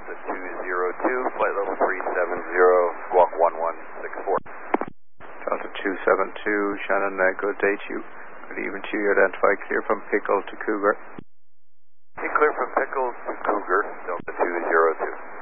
Delta 202, flight level 370, squawk 1164. Delta 272, Shannon, good day to you. Good evening to you. Identify clear from Pickle to Cougar. Clear from Pickles to Cougar, Delta 202.